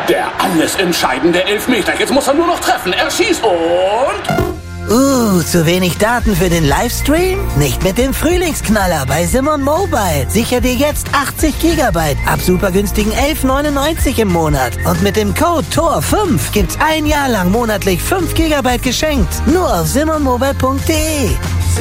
Der alles entscheidende Elfmeter. Jetzt muss er nur noch treffen. Er schießt und... Zu wenig Daten für den Livestream? Nicht mit dem Frühlingsknaller bei Simon Mobile. Sicher dir jetzt 80 GB ab super günstigen 11,99 im Monat. Und mit dem Code TOR5 gibt's ein Jahr lang monatlich 5 GB geschenkt. Nur auf simonmobile.de.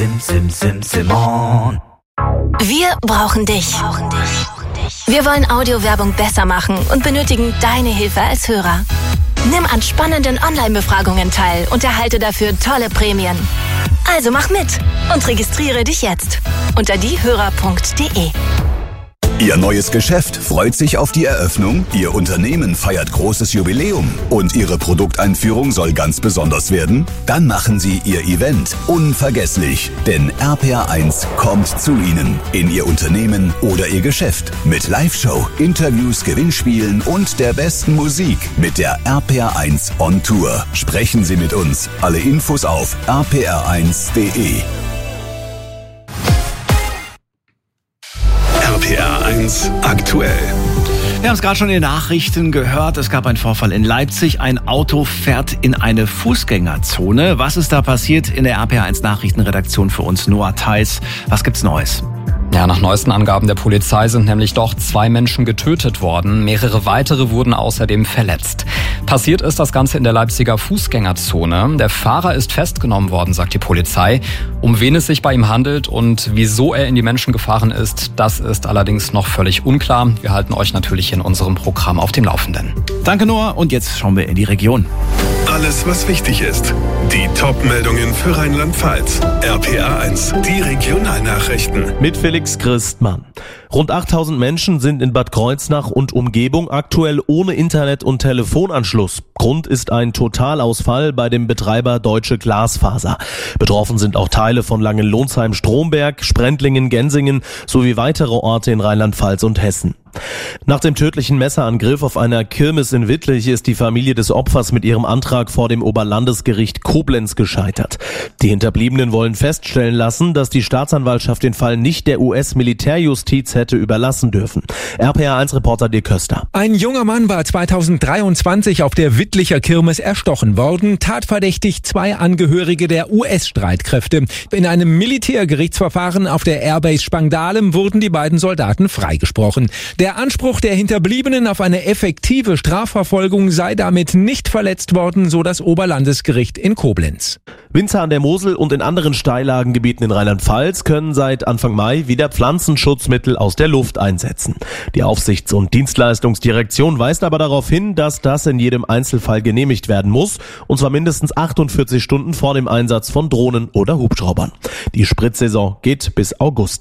Simon. Wir brauchen dich. Wir wollen Audiowerbung besser machen und benötigen deine Hilfe als Hörer. Nimm an spannenden Online-Befragungen teil und erhalte dafür tolle Prämien. Also mach mit und registriere dich jetzt unter diehörer.de. Ihr neues Geschäft freut sich auf die Eröffnung, Ihr Unternehmen feiert großes Jubiläum und Ihre Produkteinführung soll ganz besonders werden? Dann machen Sie Ihr Event unvergesslich, denn RPR1 kommt zu Ihnen in Ihr Unternehmen oder Ihr Geschäft mit Live-Show, Interviews, Gewinnspielen und der besten Musik mit der RPR1 on Tour. Sprechen Sie mit uns. Alle Infos auf rpr1.de. RPR1 aktuell. Wir haben es gerade schon in den Nachrichten gehört. Es gab einen Vorfall in Leipzig. Ein Auto fährt in eine Fußgängerzone. Was ist da passiert? In der RPR1 Nachrichtenredaktion für uns Noah Theis. Was gibt's Neues? Ja, nach neuesten Angaben der Polizei sind nämlich doch 2 Menschen getötet worden. Mehrere weitere wurden außerdem verletzt. Passiert ist das Ganze in der Leipziger Fußgängerzone. Der Fahrer ist festgenommen worden, sagt die Polizei. Um wen es sich bei ihm handelt und wieso er in die Menschen gefahren ist, das ist allerdings noch völlig unklar. Wir halten euch natürlich in unserem Programm auf dem Laufenden. Danke, Noah. Und jetzt schauen wir in die Region. Alles, was wichtig ist. Die Top-Meldungen für Rheinland-Pfalz. RPR1, die Regionalnachrichten. Mit Felix Christmann. Rund 8000 Menschen sind in Bad Kreuznach und Umgebung aktuell ohne Internet- und Telefonanschluss. Grund ist ein Totalausfall bei dem Betreiber Deutsche Glasfaser. Betroffen sind auch Teile von Langenlonsheim-Stromberg, Sprendlingen, Gensingen sowie weitere Orte in Rheinland-Pfalz und Hessen. Nach dem tödlichen Messerangriff auf einer Kirmes in Wittlich ist die Familie des Opfers mit ihrem Antrag vor dem Oberlandesgericht Koblenz gescheitert. Die Hinterbliebenen wollen feststellen lassen, dass die Staatsanwaltschaft den Fall nicht der US-Militärjustiz hätte überlassen dürfen. RPR1-Reporter Dirk Köster. Ein junger Mann war 2023 auf der Wittlicher Kirmes erstochen worden, tatverdächtig 2 Angehörige der US-Streitkräfte. In einem Militärgerichtsverfahren auf der Airbase Spangdahlem wurden die beiden Soldaten freigesprochen. Der Anspruch der Hinterbliebenen auf eine effektive Strafverfolgung sei damit nicht verletzt worden, so das Oberlandesgericht in Koblenz. Winzer an der Mosel und in anderen Steillagengebieten in Rheinland-Pfalz können seit Anfang Mai wieder Pflanzenschutzmittel aus der Luft einsetzen. Die Aufsichts- und Dienstleistungsdirektion weist aber darauf hin, dass das in jedem Einzelfall genehmigt werden muss, und zwar mindestens 48 Stunden vor dem Einsatz von Drohnen oder Hubschraubern. Die Spritzsaison geht bis August.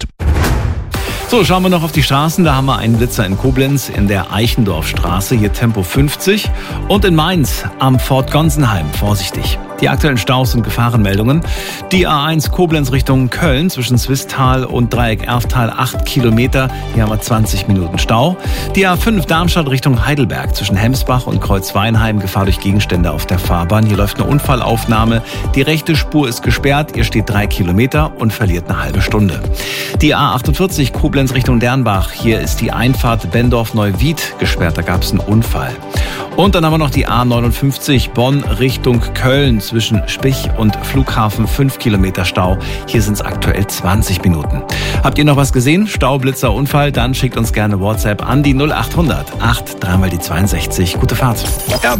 So, schauen wir noch auf die Straßen. Da haben wir einen Blitzer in Koblenz in der Eichendorfstraße, hier Tempo 50. Und in Mainz am Fort Gonsenheim, vorsichtig. Die aktuellen Staus und Gefahrenmeldungen. Die A1 Koblenz Richtung Köln zwischen Swisttal und Dreieck Erftal 8 Kilometer. Hier haben wir 20 Minuten Stau. Die A5 Darmstadt Richtung Heidelberg zwischen Hemsbach und Kreuzweinheim. Gefahr durch Gegenstände auf der Fahrbahn. Hier läuft eine Unfallaufnahme. Die rechte Spur ist gesperrt. Ihr steht 3 Kilometer und verliert eine halbe Stunde. Die A48 Koblenz Richtung Dernbach. Hier ist die Einfahrt Bendorf-Neuwied gesperrt. Da gab es einen Unfall. Und dann haben wir noch die A59 Bonn Richtung Köln zwischen Spich und Flughafen 5 Kilometer Stau. Hier sind es aktuell 20 Minuten. Habt ihr noch was gesehen? Stau, Blitzer, Unfall? Dann schickt uns gerne WhatsApp an die 0800 8 3 mal die 62. Gute Fahrt.